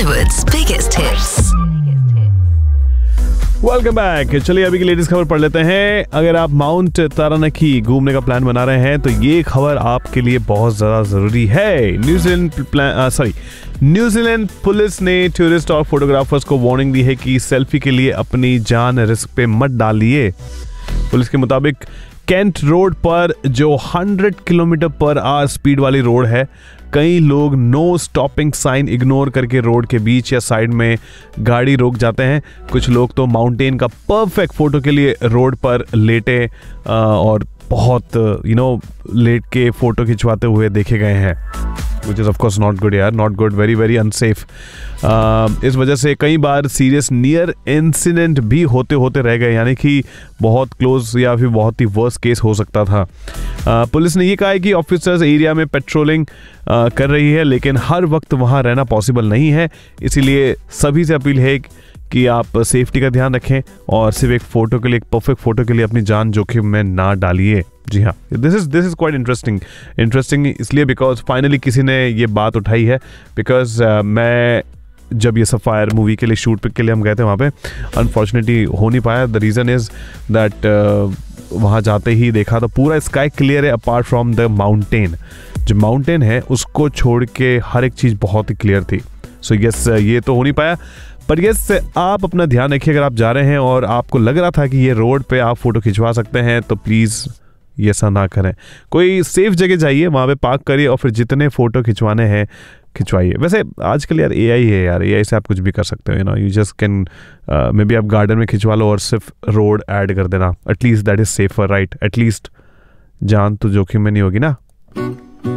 Bollywood's biggest hits. Welcome back. चलिए अभी की लेटेस्ट खबर पढ़ लेते हैं। अगर आप माउंट तारानाकी घूमने का प्लान बना रहे हैं तो ये खबर आपके लिए बहुत ज़्यादा ज़रूरी है। न्यूजीलैंड पुलिस ने टूरिस्ट और फोटोग्राफर्स को वार्निंग दी है कि सेल्फी के लिए अपनी जान रिस्क पे मत डालिए। पुलिस के मुताबिक कैंट रोड पर जो 100 किलोमीटर पर आवर स्पीड वाली रोड है, कई लोग नो स्टॉपिंग साइन इग्नोर करके रोड के बीच या साइड में गाड़ी रोक जाते हैं। कुछ लोग तो माउंटेन का परफेक्ट फोटो के लिए रोड पर लेटे और बहुत लेट के फोटो खिंचवाते हुए देखे गए हैं, which is of course not good यार, not good, very very unsafe। इस वजह से कई बार सीरियस नियर इंसिडेंट भी होते होते रह गए, यानी कि बहुत क्लोज या फिर बहुत ही वर्स्ट केस हो सकता था। पुलिस ने ये कहा है कि ऑफिसर्स एरिया में पेट्रोलिंग कर रही है, लेकिन हर वक्त वहाँ रहना पॉसिबल नहीं है, इसीलिए सभी से अपील है कि आप सेफ्टी का ध्यान रखें और सिर्फ एक फोटो के लिए, एक परफेक्ट फोटो के लिए अपनी जान जोखिम में ना डालिए। जी हाँ, दिस इज क्वाइट इंटरेस्टिंग इसलिए बिकॉज फाइनली किसी ने ये बात उठाई है। बिकॉज मैं जब ये सफायर मूवी के लिए शूट के लिए हम गए थे वहाँ पे, अनफॉर्चुनेटली हो नहीं पाया। द रीज़न इज़ दैट वहाँ जाते ही देखा तो पूरा स्काई क्लियर है अपार्ट फ्रॉम द माउंटेन। जो माउंटेन है उसको छोड़ के हर एक चीज़ बहुत ही क्लियर थी। सो यस, ये तो हो नहीं पाया, पर यस आप अपना ध्यान रखिए। अगर आप जा रहे हैं और आपको लग रहा था कि ये रोड पे आप फोटो खिंचवा सकते हैं तो प्लीज़ ये ऐसा ना करें। कोई सेफ जगह जाइए, वहाँ पे पार्क करिए और फिर जितने फोटो खिंचवाने हैं खिंचवाइए। वैसे आजकल यार एआई है यार, एआई से आप कुछ भी कर सकते हो। You just can may be आप गार्डन में खिंचवा लो और सिर्फ रोड ऐड कर देना। At least that is safer, right? At least जान तो जोखिम में नहीं होगी ना।